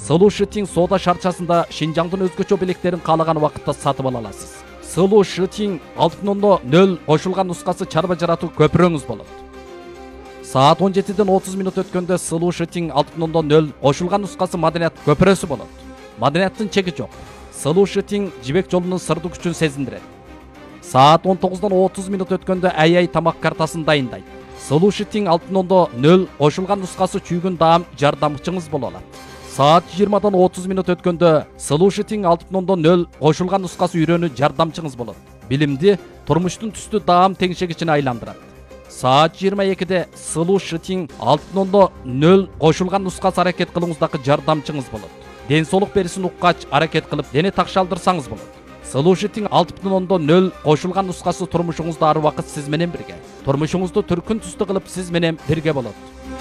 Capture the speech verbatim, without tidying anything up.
Слушатин соода шарчасында Шинжаңдын өзгөчө белектерин каалаган убакытта сатып ала аласыз. Слушатин алты ноль ноль кошулган нускасы чарба жаратуу көпүрөңүз болот. Саат он жетиден отуз минут өткөндө Слушатин алты ноль ноль кошулган нускасы маданият көпүрөсү болот. Маданияттын чеги жок. Слушатин жибек жолунун сырдуу күчүн сезиндирет. Саат он тогуздан отуз минут өткөндө ай-ай тамак картасын дайындайт. Слушатин алты ноль ноль кошулган нускасы чүйгүн даам жардамчыңыз боло алат. Саат жыйырмадан отуз минут өткөндө Слушатин алты ноль ноль кошулган нускасы үйрөнүү жардамчыңыз болот. Билимди турмуштун түстүү даам теңшегичине айландырат. Саат жыйырма экиде Слушатин алты ноль ноль кошулган нускасы аракет кылууңуздагы жардамчыңыз болот. Ден соолук берисин уккач аракет кылып дене такшалдырсаңыз болот. Слушатин алты ноль ноль кошулган нускасы турмушуңузда ар убакыт сиз менен бирге. Турмушуңузду түркүн түстүү кылып сиз менен бирге болот.